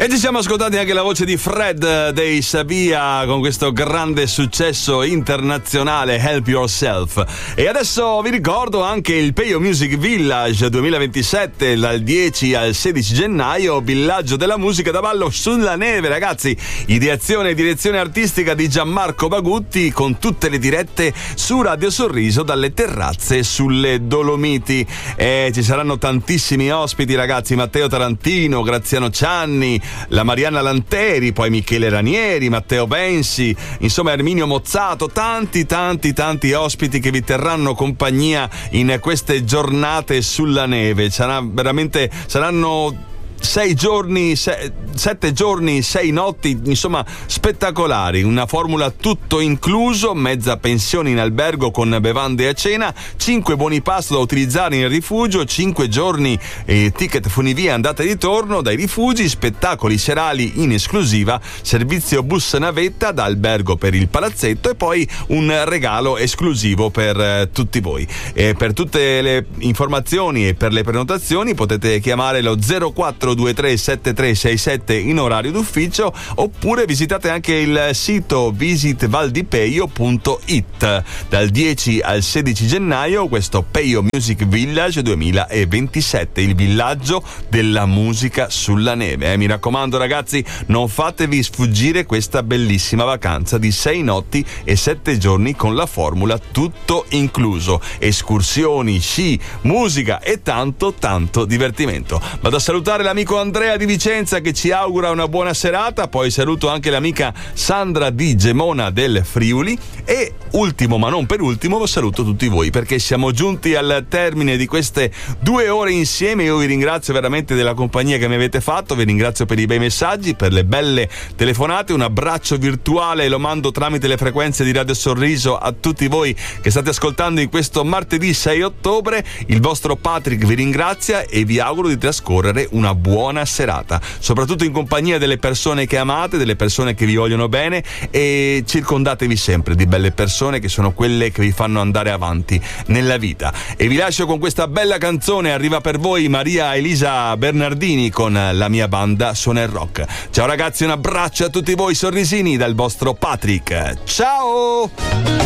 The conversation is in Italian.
E ci siamo ascoltati anche la voce di Fred dei Sabia con questo grande successo internazionale Help Yourself. E adesso vi ricordo anche il Peyo Music Village 2027 dal 10 al 16 gennaio, villaggio della musica da ballo sulla neve, ragazzi. Ideazione e direzione artistica di Gianmarco Bagutti con tutte le dirette su Radio Sorriso dalle terrazze sulle Dolomiti. E ci saranno tantissimi ospiti, ragazzi: Matteo Tarantino, Graziano Cianni, la Marianna Lanteri, poi Michele Ranieri, Matteo Bensi, insomma Erminio Mozzato, tanti ospiti che vi terranno compagnia in queste giornate sulla neve. Saranno 7 giorni, 6 notti, insomma spettacolari, una formula tutto incluso, mezza pensione in albergo con bevande a cena, 5 buoni pasto da utilizzare in rifugio, 5 giorni ticket funivia andata e ritorno dai rifugi, spettacoli serali in esclusiva, servizio bus navetta da albergo per il palazzetto e poi un regalo esclusivo per tutti voi. E per tutte le informazioni e per le prenotazioni potete chiamare lo 04237367 in orario d'ufficio, oppure visitate anche il sito visitvaldipeio.it. Dal 10 al 16 gennaio questo Peyo Music Village 2027, il villaggio della musica sulla neve. Mi raccomando, ragazzi, non fatevi sfuggire questa bellissima vacanza di 6 notti e 7 giorni con la formula tutto incluso, escursioni, sci, musica e tanto divertimento. Vado a salutare l'amico Andrea di Vicenza che ci augura una buona serata, poi saluto anche l'amica Sandra di Gemona del Friuli e ultimo ma non per ultimo saluto tutti voi, perché siamo giunti al termine di queste 2 ore insieme. Io vi ringrazio veramente della compagnia che mi avete fatto, vi ringrazio per i bei messaggi, per le belle telefonate. Un abbraccio virtuale lo mando tramite le frequenze di Radio Sorriso a tutti voi che state ascoltando in questo martedì 6 ottobre. Il vostro Patrick vi ringrazia e vi auguro di trascorrere una buona serata, soprattutto in compagnia delle persone che amate, delle persone che vi vogliono bene, e circondatevi sempre di belle persone che sono quelle che vi fanno andare avanti nella vita. E vi lascio con questa bella canzone, arriva per voi Maria Elisa Bernardini con La mia banda suona il rock. Ciao ragazzi, un abbraccio a tutti voi sorrisini dal vostro Patrick. Ciao!